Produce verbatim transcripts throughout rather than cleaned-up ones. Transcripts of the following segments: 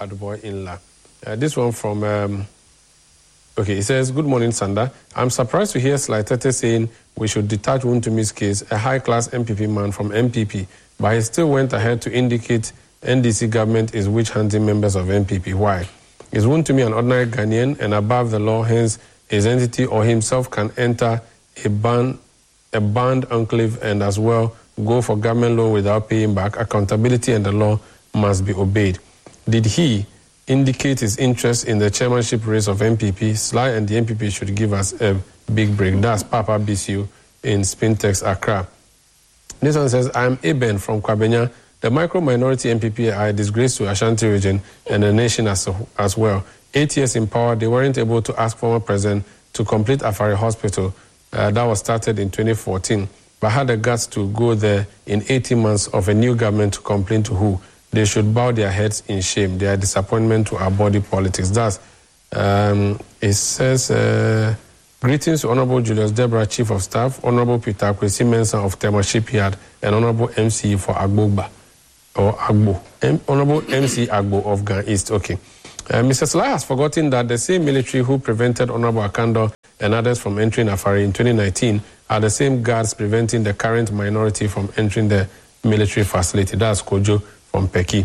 Aduboy Inla. Uh, this one from, um, okay, it says, good morning, Sanda. I'm surprised to hear Slightete saying we should detach Wuntumi's case, a high-class M P P man from M P P, but he still went ahead to indicate N D C government is witch-hunting members of M P P. Why? Is Wuntumi an ordinary Ghanaian and above the law, hence his entity or himself can enter a ban, a banned enclave and as well go for government loan without paying back? Accountability and the law must be obeyed. Did he indicate his interest in the chairmanship race of M P P? Sly and the M P P should give us a big break. That's Papa B C U in Spintex, Accra. This one says, I'm Eben from Kwabenya. The micro-minority M P P are a disgrace to Ashanti region and the nation as, as well. Eight years in power, they weren't able to ask former president to complete Afari Hospital uh, that was started in twenty fourteen, but had the guts to go there in eighteen months of a new government to complain to who? They should bow their heads in shame. Their disappointment to our body politics. That's, um, it says, uh, greetings to Honorable Julius Deborah, Chief of Staff, Honorable Peter Kwesi Mensah of Tema Shipyard, and Honorable M C for Agbogba, or Agbo. M- Honorable M C Agbo of Gan East. Okay. Uh, Mister Sly has forgotten that the same military who prevented Honorable Akando and others from entering Afari in twenty nineteen are the same guards preventing the current minority from entering the military facility. That's Kojo from Peki.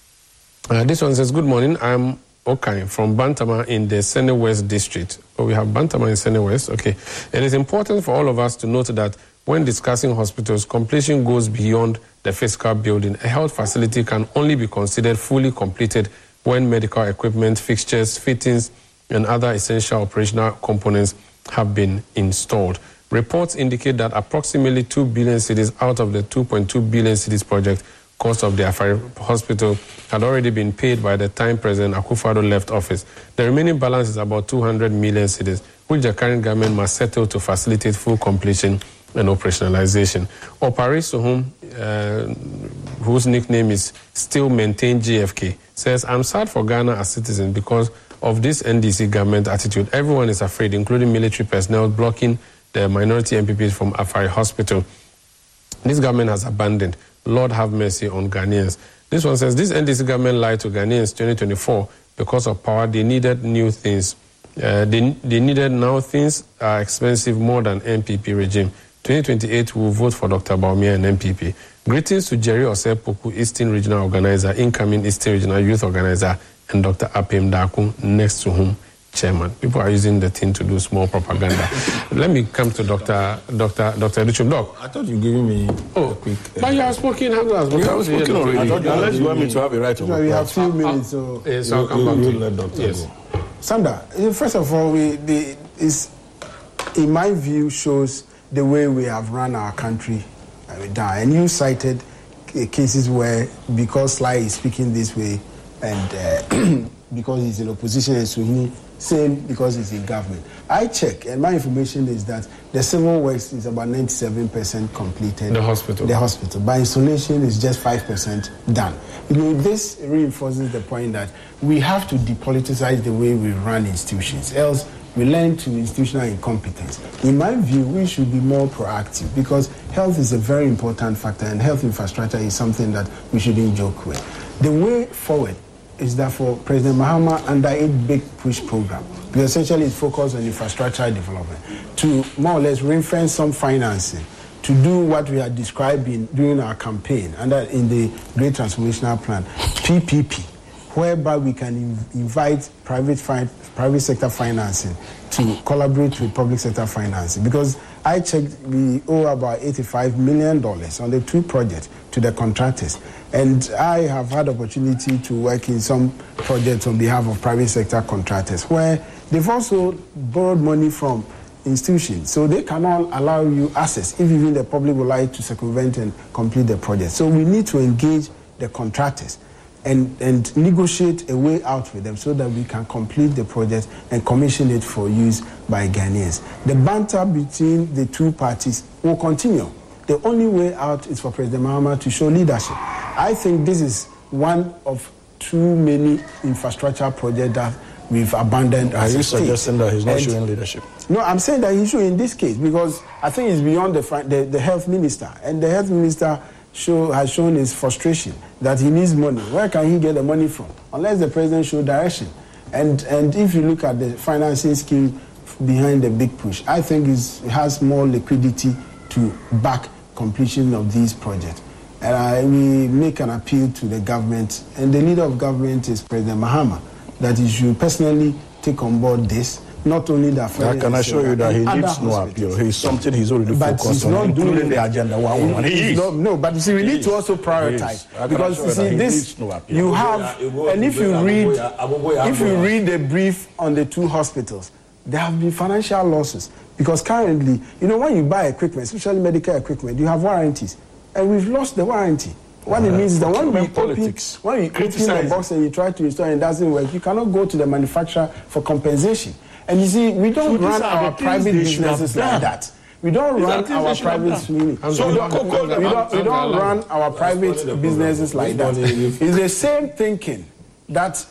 Uh, this one says, good morning, I'm Okay from Bantama in the Sene West district. Oh, we have Bantama in Sene West. Okay. It is important for all of us to note that when discussing hospitals, completion goes beyond the physical building. A health facility can only be considered fully completed when medical equipment, fixtures, fittings, and other essential operational components have been installed. Reports indicate that approximately two billion cedis out of the two point two billion cedis project cost of the Afari Hospital had already been paid by the time President Akufo-Addo left office. The remaining balance is about two hundred million cedis, which the current government must settle to facilitate full completion and operationalization. Opari Sohum, uh, whose nickname is Still Maintain G F K, says, I'm sad for Ghana as citizens because of this N D C government attitude. Everyone is afraid, including military personnel, blocking the minority M P Ps from Afari Hospital. This government has abandoned. Lord have mercy on Ghanaians. This one says, this N D C government lied to Ghanaians twenty twenty-four because of power. They needed new things. Uh, they, they needed now things are expensive more than M P P regime. twenty twenty-eight, we will vote for Doctor Baumia and M P P. Greetings to Jerry Osepoku, Eastern Regional Organizer, incoming Eastern Regional Youth Organizer, and Doctor Apim Daku, next to whom chairman. People are using the thing to do small propaganda. Let me come to Doctor Doctor Doctor Richard Doc. I thought you were giving me oh, a quick. Uh, but you have spoken. How has you have spoken already. I thought unless you want me to have a right of we have few minutes, so yes, I'll come back to you. Let Doctor Yes. go. Sanda, first of all, we the is in my view shows the way we have run our country uh, down. And you cited uh, cases where because Sly is speaking this way and uh, because he's in opposition and so he same because he's in government. I check, and my information is that the civil works is about ninety-seven percent completed. The hospital. The hospital. By installation is just five percent done. You know, this reinforces the point that we have to depoliticize the way we run institutions, else we learn to institutional incompetence. In my view, we should be more proactive because health is a very important factor and health infrastructure is something that we shouldn't joke with. The way forward is that for President Mahama under a big push program, because essentially it's focused on infrastructure development, to more or less ring-fence some financing, to do what we are describing during our campaign, and that in the Great Transformational Plan, P P P, whereby we can inv- invite private fi- private sector financing to collaborate with public sector financing. Because I checked, we owe about eighty-five million dollars on the two projects to the contractors. And I have had opportunity to work in some projects on behalf of private sector contractors where they've also borrowed money from institutions. So they cannot allow you access if even the public would like to circumvent and complete the project. So we need to engage the contractors and, and negotiate a way out with them so that we can complete the project and commission it for use by Ghanaians. The banter between the two parties will continue. The only way out is for President Mahama to show leadership. I think this is one of too many infrastructure projects that we've abandoned. Are you suggesting that he's not and showing leadership? No, I'm saying that he should in this case because I think it's beyond the, the, the health minister. And the health minister show, has shown his frustration that he needs money. Where can he get the money from? Unless the president show direction. And and if you look at the financing scheme behind the big push, I think it's, it has more liquidity to back completion of these projects. And I, we make an appeal to the government, and the leader of government is President Mahama, that he should personally take on board this. Not only that, I can assure you that he needs no appeal. He's something he's already but focused he's on, not including doing the agenda one one. He is. No, no, but you see, we He need is. to also prioritize because you see this. No you have, and if you read, if you read the brief on the two hospitals, there have been financial losses because currently, you know, when you buy equipment, especially medical equipment, you have warranties, and we've lost the warranty. What uh, it means is that when we politics, open, when you open the box and you try to install and it doesn't work, you cannot go to the manufacturer for compensation. And you see, we don't so run our private businesses like that. We don't these run our private so we don't, we don't, we don't run our private businesses like that. It's the same thinking that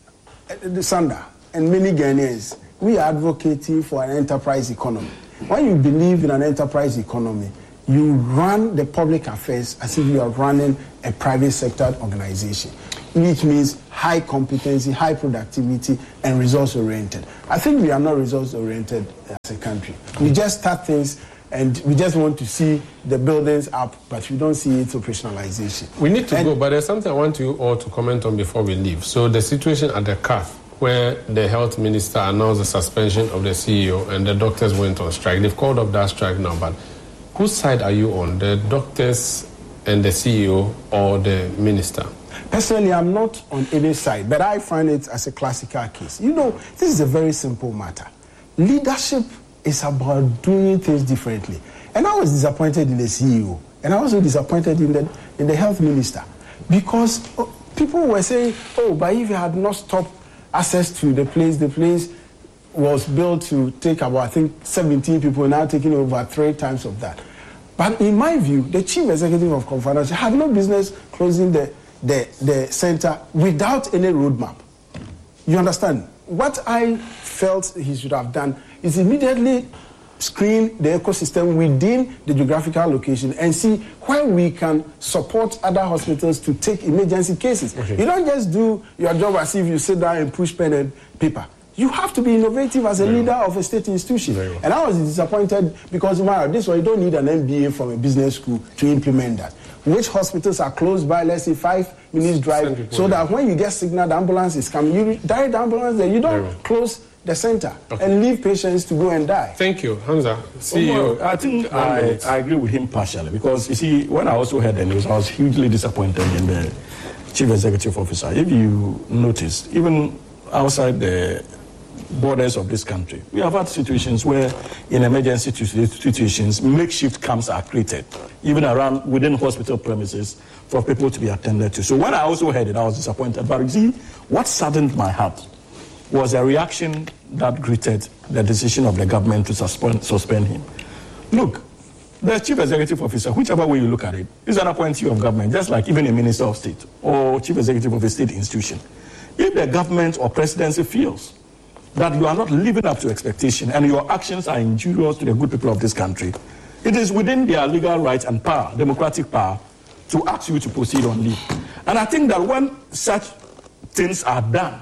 the Sanda and many Ghanaians, we are advocating for an enterprise economy. When you believe in an enterprise economy, you run the public affairs as if you are running a private sector organization, which means high competency, high productivity, and results-oriented. I think we are not results-oriented as a country. We just start things, and we just want to see the buildings up, but we don't see its operationalization. We need to and go, but there's something I want you all to comment on before we leave. So the situation at the C A F, where the health minister announced the suspension of the C E O and the doctors went on strike. They've called off that strike now, but whose side are you on, the doctors and the C E O or the minister? Personally, I'm not on any side, but I find it as a classical case. You know, this is a very simple matter. Leadership is about doing things differently. And I was disappointed in the C E O, and I was also disappointed in the, in the health minister, because people were saying, oh, but if you had not stopped access to the place, the place was built to take about, I think, seventeen people, now taking over three times of that. But in my view, the chief executive of Confederation had no business closing the, the, the center without any roadmap. You understand? What I felt he should have done is immediately screen the ecosystem within the geographical location and see where we can support other hospitals to take emergency cases. Okay. You don't just do your job as if you sit down and push pen and paper. You have to be innovative as a Very leader well. of a state institution. Well. And I was disappointed because, wow, this one, you don't need an M B A from a business school to implement that. Which hospitals are close by, let's say, five minutes drive, so that when you get signal, the ambulance is coming. You direct the ambulance there. You don't well. close the center okay. and leave patients to go and die. Thank you. Hamza, C E O. Well, I think I, I agree with him partially because, you see, when I also heard the news, I was hugely disappointed in the chief executive officer. If you notice, even outside the borders of this country, we have had situations where in emergency situations, makeshift camps are created, even around within hospital premises for people to be attended to. So when I also heard it, I was disappointed. But you see, what saddened my heart was a reaction that greeted the decision of the government to suspend, suspend him. Look, the chief executive officer, whichever way you look at it, is an appointee of government, just like even a minister of state or chief executive of a state institution. If the government or presidency feels that you are not living up to expectation and your actions are injurious to the good people of this country, it is within their legal right and power, democratic power, to ask you to proceed on leave. And I think that when such things are done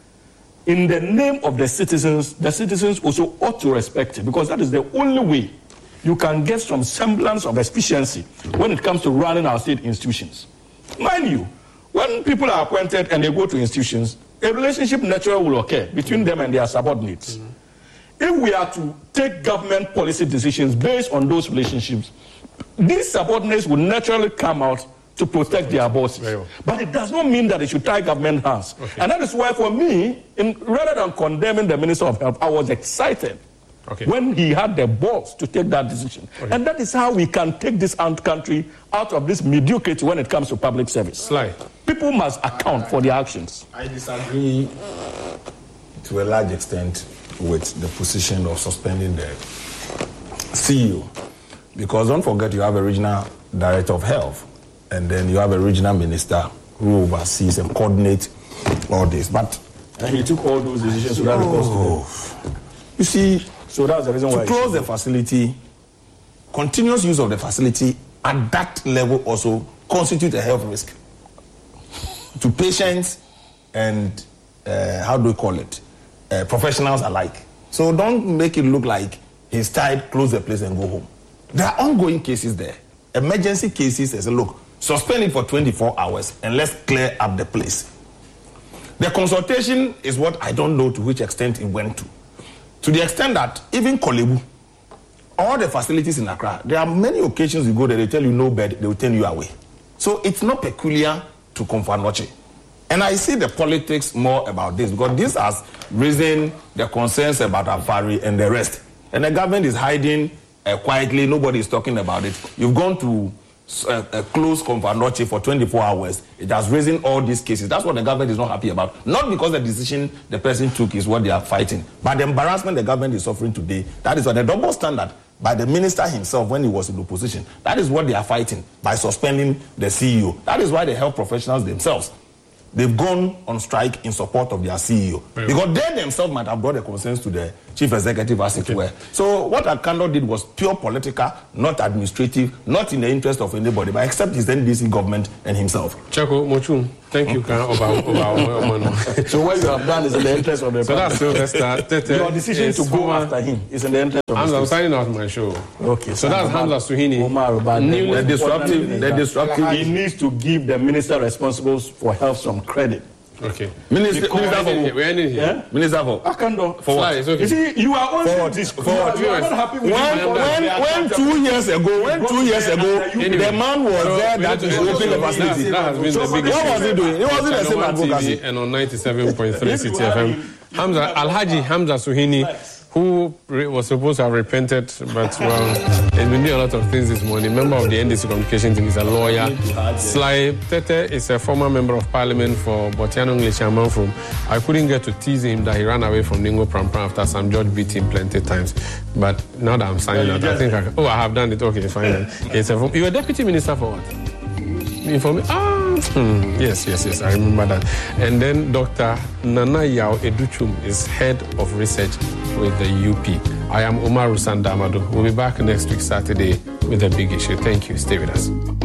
in the name of the citizens, the citizens also ought to respect it, because that is the only way you can get some semblance of efficiency when it comes to running our state institutions. Mind you, when people are appointed and they go to institutions, a relationship naturally will occur between them and their subordinates. Mm-hmm. If we are to take government policy decisions based on those relationships, these subordinates will naturally come out to protect their bosses. Well. But it does not mean that they should tie government hands. Okay. And that is why, for me, in, rather than condemning the Minister of Health, I was excited okay. when he had the balls to take that decision. Okay. And that is how we can take this country out of this mediocrity when it comes to public service. Sly. People must account I, I, for their actions. I disagree to a large extent with the position of suspending the C E O. Because don't forget, you have a regional director of health, and then you have a regional minister who oversees and coordinates all this. But and he took all those decisions without oh, you see, so that's the reason to why close the facility, continuous use of the facility at that level also constitute a health risk to patients and, uh, how do we call it, uh, professionals alike. So don't make it look like he's tired, close the place and go home. There are ongoing cases there. Emergency cases, they say, look, suspend it for twenty-four hours and let's clear up the place. The consultation is what I don't know to which extent it went to. To the extent that even Kolebu, all the facilities in Accra, there are many occasions you go there, they tell you no bed, they will turn you away. So it's not peculiar to Komfo Anokye. And I see the politics more about this because this has risen the concerns about Afari and the rest. And the government is hiding uh, quietly, nobody is talking about it. You've gone to uh, uh, close Komfo Anokye for twenty-four hours. It has risen all these cases. That's what the government is not happy about. Not because the decision the person took is what they are fighting, but the embarrassment the government is suffering today. That is what the double standard by the minister himself when he was in opposition. That is what they are fighting by suspending the C E O. That is why the health professionals themselves, they've gone on strike in support of their C E O. Very because well. They themselves might have brought the concerns to the chief executive as okay. it were. So what Akando did was pure political, not administrative, not in the interest of anybody, but except his N D C government and himself. Chako Mochum, thank you. So what you have done is in the interest of the So that's Sylvester. Your decision to go after him is in the interest of Hamza, I'm signing out my show. Okay. So that's Hamza Suhuyini. The disruptive, the disruptive. He needs to give the minister responsible for health some credit. Okay. Minister, Minister for We're ending here. Yeah? Minister for Akando. For what? Okay. You see, you are only Forward. this. Forward. You are not happy with when, him. when, when two years ago, when two years ago, Anyway, the man was so there that is opening the facility. That, that has been so the biggest. What was he doing? He wasn't the same advocacy. And on ninety-seven point three C T F M, Hamza Alhaji Hamza Suhuyini, who was supposed to have repented, but well, he's been doing a lot of things this morning. Member of the N D C Communication Team, is a lawyer. Sly Tete is a former member of parliament for Botiano English Amanfrom. I couldn't get to tease him that he ran away from Ningo Prampram after Sam George beat him plenty times. But now that I'm signing out, I think I can. Oh, I have done it. Okay, fine. It's a, you were deputy minister for what? Inform me. Ah, hmm, yes, yes, yes, I remember that. And then Doctor Nana Yao Educhum is head of research with the U P. I am Omar Rusandamado. We'll be back next week, Saturday, with a big issue. Thank you. Stay with us.